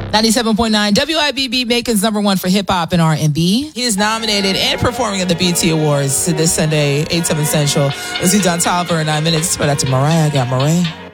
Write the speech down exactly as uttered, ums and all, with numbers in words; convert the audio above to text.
ninety-seven point nine W I B B, Macon's number one for hip hop and R and B. He is nominated and performing at the B E T Awards this Sunday, eight, seven Central. Let's do Don Toliver in nine minutes. But after Mariah, I got Mariah.